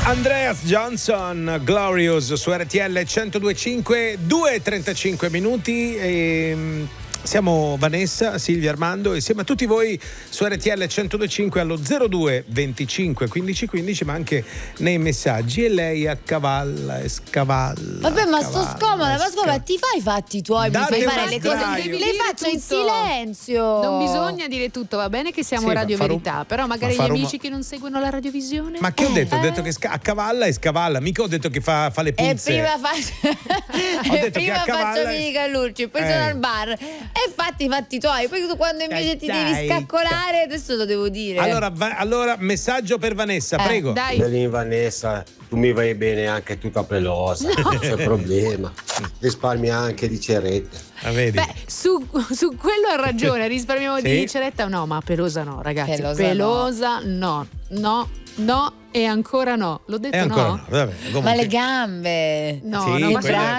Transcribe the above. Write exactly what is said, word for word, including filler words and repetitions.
Andreas Johnson, Glorious su R T L centodue e cinque, due e trentacinque minuti. E siamo Vanessa, Silvia, Armando, insieme a tutti voi su R T L centodue e cinque allo zero due venticinque quindici quindici, ma anche nei messaggi. E lei accavalla e scavalla. Vabbè, ma sto accavalla, scomoda, ma sca- scusa, ti fai i fatti tuoi, Date mi fai un fare le cose, fazzonaio. le faccio in silenzio. Non bisogna dire tutto, va bene che siamo Sì, Radio ma fare Verità, un- però magari ma gli fare amici un- che non seguono la radiovisione. Ma che ho detto? Ho Eh. detto che sca- accavalla e scavalla, mica ho detto che fa, fa le E puzze. prima, faccio, Ho e detto che prima accavalla faccio e- Mini Gallucci, poi Eh. sono al bar e fatti i fatti tuoi. Poi tu quando invece ti Dai, devi scaccolare, adesso lo devo dire. Allora, va- allora messaggio per Vanessa, Eh, prego. Dai, Bellin Vanessa, tu mi vai bene anche tutta pelosa, non c'è problema. Risparmi anche di cerette. Ah, vedi? beh, su, su quello ha ragione, risparmiamo Sì. di ceretta, no, ma pelosa no, ragazzi. Pelosa Pelosa, no, no, no e ancora no. L'ho detto E ancora no? no, vabbè, comunque. Ma le gambe, No, Sì, no, ma quelle- sono